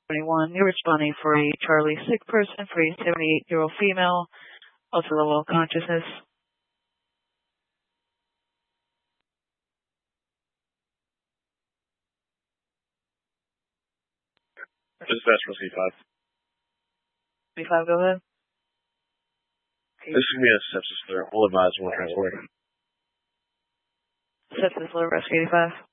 21. You're responding for a Charlie sick person for a 78-year-old female, also level of consciousness. Dispatch for C5. C5, go ahead. Okay. This is going to be a sepsis flare. We'll advise when we're transporting. Sepsis flare, rescue 85.